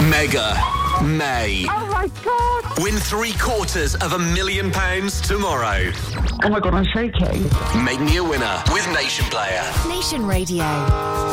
Mega May. Oh my God! Win £750,000 tomorrow. Oh my God, I'm shaking. Make me a winner with Nation Player. Nation Radio.